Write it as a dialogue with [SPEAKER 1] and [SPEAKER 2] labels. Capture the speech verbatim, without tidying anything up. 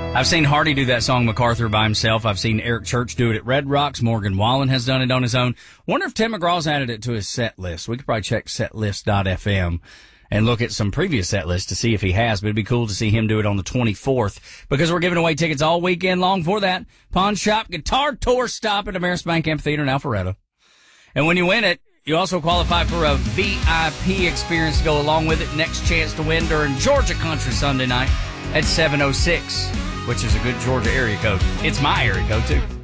[SPEAKER 1] I've seen Hardy do that song MacArthur by himself. I've seen Eric Church do it at Red Rocks. Morgan Wallen has done it on his own. Wonder if Tim McGraw's added it to his set list. We could probably check setlist dot f m and look at some previous set lists to see if he has, but it'd be cool to see him do it on the twenty-fourth because we're giving away tickets all weekend long for that Pawn Shop Guitar Tour stop at Ameris Bank Amphitheater in Alpharetta. And when you win it, you also qualify for a V I P experience to go along with it. Next chance to win during Georgia Country Sunday night at seven oh six, which is a good Georgia area code. It's my area code, too.